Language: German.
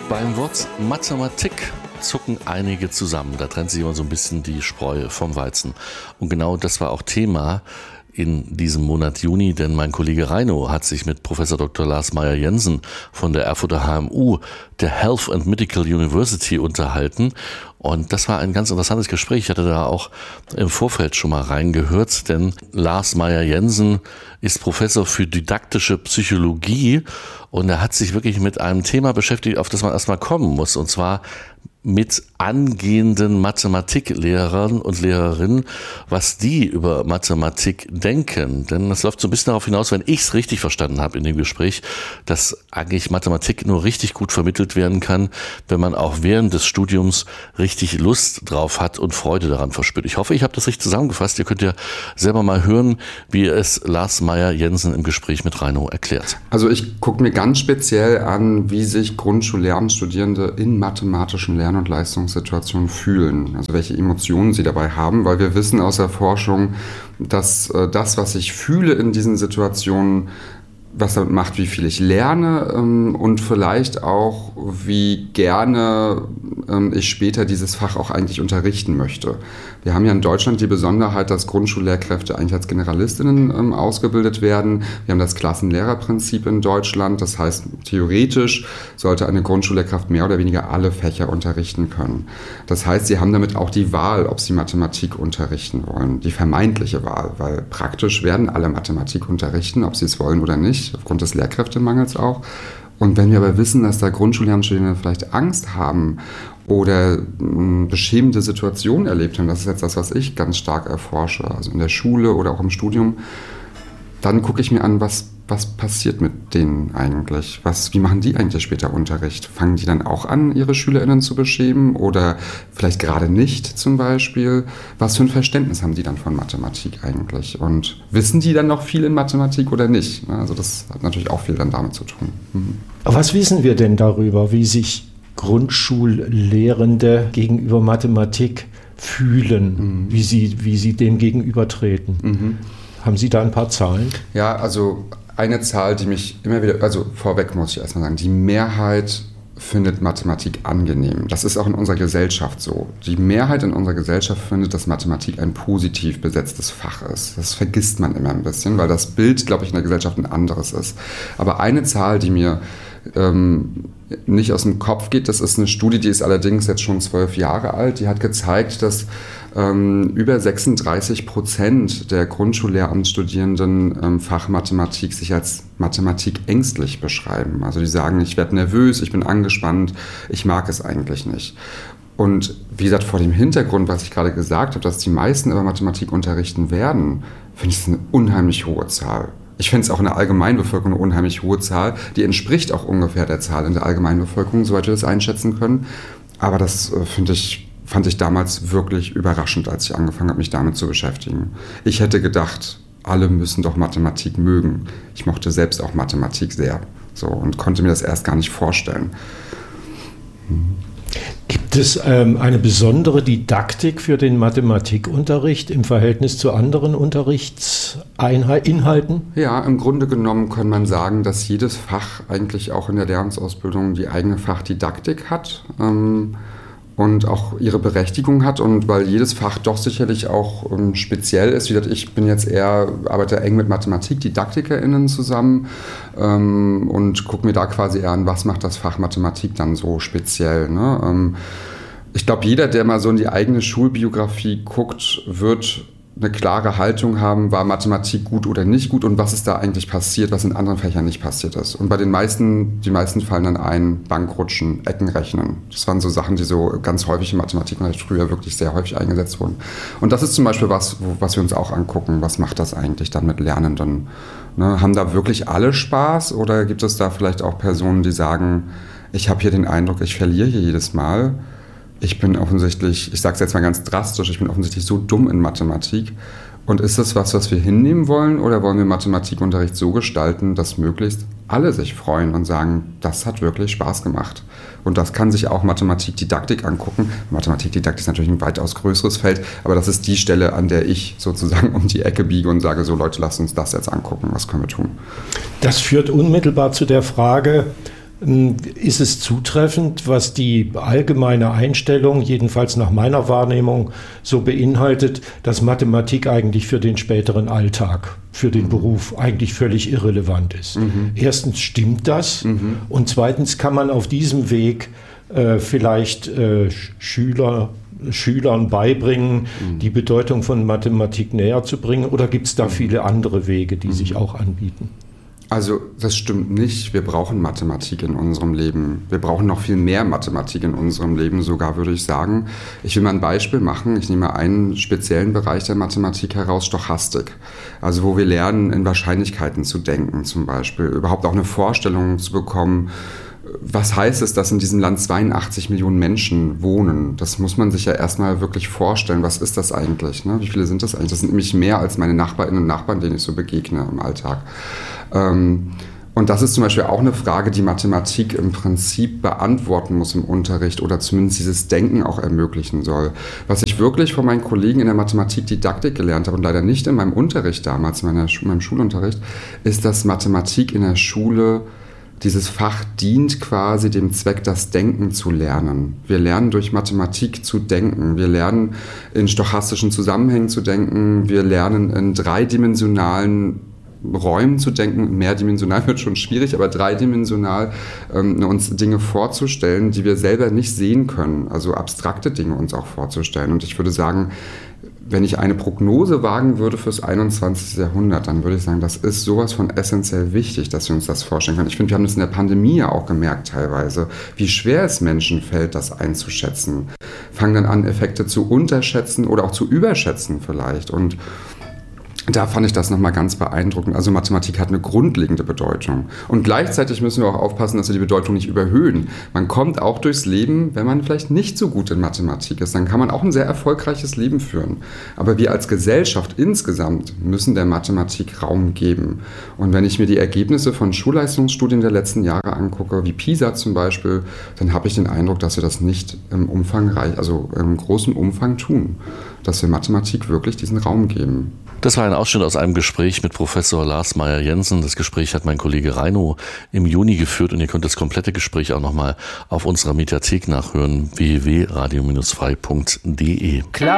Beim Wort Mathematik zucken einige zusammen. Da trennt sich immer so ein bisschen die Spreu vom Weizen. Und genau das war auch Thema in diesem Monat Juni, denn mein Kollege Reino hat sich mit Professor Dr. Lars Meyer-Jensen von der Erfurter HMU, der Health and Medical University, unterhalten. Und das war ein ganz interessantes Gespräch. Ich hatte da auch im Vorfeld schon mal reingehört, denn Lars Meyer-Jensen ist Professor für didaktische Psychologie und er hat sich wirklich mit einem Thema beschäftigt, auf das man erstmal kommen muss, und zwar mit angehenden Mathematiklehrern und Lehrerinnen, was die über Mathematik denken. Denn das läuft so ein bisschen darauf hinaus, wenn ich es richtig verstanden habe in dem Gespräch, dass eigentlich Mathematik nur richtig gut vermittelt werden kann, wenn man auch während des Studiums richtig Lust drauf hat und Freude daran verspürt. Ich hoffe, ich habe das richtig zusammengefasst. Ihr könnt ja selber mal hören, wie es Lars Meyer-Jensen im Gespräch mit Reino erklärt. Also ich gucke mir ganz speziell an, wie sich Grundschullehramtsstudierende in mathematischen Lern- und Leistungssituationen fühlen, also welche Emotionen sie dabei haben, weil wir wissen aus der Forschung, dass das, was ich fühle in diesen Situationen, was damit macht, wie viel ich lerne und vielleicht auch, wie gerne ich später dieses Fach auch eigentlich unterrichten möchte. Wir haben ja in Deutschland die Besonderheit, dass Grundschullehrkräfte eigentlich als Generalistinnen ausgebildet werden. Wir haben das Klassenlehrerprinzip in Deutschland. Das heißt, theoretisch sollte eine Grundschullehrkraft mehr oder weniger alle Fächer unterrichten können. Das heißt, sie haben damit auch die Wahl, ob sie Mathematik unterrichten wollen. Die vermeintliche Wahl, weil praktisch werden alle Mathematik unterrichten, ob sie es wollen oder nicht, aufgrund des Lehrkräftemangels auch. Und wenn wir aber wissen, dass da Grundschullehramtsstudierende vielleicht Angst haben oder beschämende Situationen erlebt haben, das ist jetzt das, was ich ganz stark erforsche, also in der Schule oder auch im Studium, dann gucke ich mir an, was passiert mit denen eigentlich? Wie machen die eigentlich später Unterricht? Fangen die dann auch an, ihre SchülerInnen zu beschämen oder vielleicht gerade nicht zum Beispiel? Was für ein Verständnis haben die dann von Mathematik eigentlich? Und wissen die dann noch viel in Mathematik oder nicht? Also das hat natürlich auch viel dann damit zu tun. Was wissen wir denn darüber, wie sich Grundschullehrende gegenüber Mathematik fühlen, wie sie dem gegenübertreten? Haben Sie da ein paar Zahlen? Ja, also eine Zahl, die mich immer wieder, also vorweg muss ich erstmal sagen, die Mehrheit findet Mathematik angenehm. Das ist auch in unserer Gesellschaft so. Die Mehrheit in unserer Gesellschaft findet, dass Mathematik ein positiv besetztes Fach ist. Das vergisst man immer ein bisschen, weil das Bild, glaube ich, in der Gesellschaft ein anderes ist. Aber eine Zahl, die mir nicht aus dem Kopf geht, das ist eine Studie, die ist allerdings jetzt schon 12 Jahre alt, die hat gezeigt, dass über 36% der Grundschullehramtsstudierenden Fachmathematik sich als Mathematik ängstlich beschreiben. Also die sagen, ich werde nervös, ich bin angespannt, ich mag es eigentlich nicht. Und wie gesagt, vor dem Hintergrund, was ich gerade gesagt habe, dass die meisten aber Mathematik unterrichten werden, finde ich das eine unheimlich hohe Zahl. Ich finde es auch in der Allgemeinbevölkerung eine unheimlich hohe Zahl. Die entspricht auch ungefähr der Zahl in der Allgemeinbevölkerung, soweit wir das einschätzen können. Aber das fand ich damals wirklich überraschend, als ich angefangen habe, mich damit zu beschäftigen. Ich hätte gedacht, alle müssen doch Mathematik mögen. Ich mochte selbst auch Mathematik sehr und konnte mir das erst gar nicht vorstellen. Gibt es eine besondere Didaktik für den Mathematikunterricht im Verhältnis zu anderen Unterrichtsinhalten? Ja, im Grunde genommen kann man sagen, dass jedes Fach eigentlich auch in der Lehramtsausbildung die eigene Fachdidaktik hat und auch ihre Berechtigung hat. Und weil jedes Fach doch sicherlich auch speziell ist, wie gesagt, ich bin jetzt arbeite eng mit Mathematik-DidaktikerInnen zusammen und gucke mir da quasi eher an, was macht das Fach Mathematik dann so speziell, ne? Ich glaube, jeder, der mal so in die eigene Schulbiografie guckt, wird eine klare Haltung haben, war Mathematik gut oder nicht gut und was ist da eigentlich passiert, was in anderen Fächern nicht passiert ist. Und bei die meisten fallen dann ein, Bankrutschen, Eckenrechnen. Das waren so Sachen, die so ganz häufig in Mathematikunterricht früher wirklich sehr häufig eingesetzt wurden. Und das ist zum Beispiel was wir uns auch angucken, was macht das eigentlich dann mit Lernenden? Ne, haben da wirklich alle Spaß oder gibt es da vielleicht auch Personen, die sagen, ich habe hier den Eindruck, ich verliere hier jedes Mal. Ich bin offensichtlich, ich sage es jetzt mal ganz drastisch, ich bin offensichtlich so dumm in Mathematik. Und ist das was wir hinnehmen wollen oder wollen wir Mathematikunterricht so gestalten, dass möglichst alle sich freuen und sagen, das hat wirklich Spaß gemacht. Und das kann sich auch Mathematikdidaktik angucken. Mathematikdidaktik ist natürlich ein weitaus größeres Feld, aber das ist die Stelle, an der ich sozusagen um die Ecke biege und sage, so Leute, lasst uns das jetzt angucken, was können wir tun. Das führt unmittelbar zu der Frage, ist es zutreffend, was die allgemeine Einstellung, jedenfalls nach meiner Wahrnehmung, so beinhaltet, dass Mathematik eigentlich für den späteren Alltag, für den Beruf eigentlich völlig irrelevant ist. Erstens stimmt das und zweitens kann man auf diesem Weg vielleicht Schülern beibringen, die Bedeutung von Mathematik näher zu bringen, oder gibt es da viele andere Wege, die sich auch anbieten? Also das stimmt nicht. Wir brauchen Mathematik in unserem Leben. Wir brauchen noch viel mehr Mathematik in unserem Leben, sogar würde ich sagen. Ich will mal ein Beispiel machen. Ich nehme einen speziellen Bereich der Mathematik heraus, Stochastik. Also wo wir lernen, in Wahrscheinlichkeiten zu denken zum Beispiel. Überhaupt auch eine Vorstellung zu bekommen, was heißt es, dass in diesem Land 82 Millionen Menschen wohnen? Das muss man sich ja erstmal wirklich vorstellen. Was ist das eigentlich? Ne? Wie viele sind das eigentlich? Das sind nämlich mehr als meine Nachbarinnen und Nachbarn, denen ich so begegne im Alltag. Und das ist zum Beispiel auch eine Frage, die Mathematik im Prinzip beantworten muss im Unterricht oder zumindest dieses Denken auch ermöglichen soll. Was ich wirklich von meinen Kollegen in der Mathematik-Didaktik gelernt habe und leider nicht in meinem Unterricht damals, in meinem Schulunterricht, ist, dass Mathematik in der Schule, dieses Fach dient quasi dem Zweck, das Denken zu lernen. Wir lernen durch Mathematik zu denken. Wir lernen in stochastischen Zusammenhängen zu denken. Wir lernen in dreidimensionalen Räumen zu denken. Mehrdimensional wird schon schwierig, aber dreidimensional uns Dinge vorzustellen, die wir selber nicht sehen können. Also abstrakte Dinge uns auch vorzustellen. Und ich würde sagen, wenn ich eine Prognose wagen würde fürs 21. Jahrhundert, dann würde ich sagen, das ist sowas von essentiell wichtig, dass wir uns das vorstellen können. Ich finde, wir haben das in der Pandemie ja auch gemerkt teilweise, wie schwer es Menschen fällt, das einzuschätzen. Fangen dann an, Effekte zu unterschätzen oder auch zu überschätzen vielleicht. Und da fand ich das nochmal ganz beeindruckend. Also Mathematik hat eine grundlegende Bedeutung. Und gleichzeitig müssen wir auch aufpassen, dass wir die Bedeutung nicht überhöhen. Man kommt auch durchs Leben, wenn man vielleicht nicht so gut in Mathematik ist. Dann kann man auch ein sehr erfolgreiches Leben führen. Aber wir als Gesellschaft insgesamt müssen der Mathematik Raum geben. Und wenn ich mir die Ergebnisse von Schulleistungsstudien der letzten Jahre angucke, wie PISA zum Beispiel, dann habe ich den Eindruck, dass wir das nicht im großen Umfang tun. Dass wir Mathematik wirklich diesen Raum geben. Das war ein Ausschnitt aus einem Gespräch mit Professor Lars Meyer-Jensen. Das Gespräch hat mein Kollege Reino im Juni geführt und ihr könnt das komplette Gespräch auch nochmal auf unserer Mediathek nachhören, www.radio-frei.de.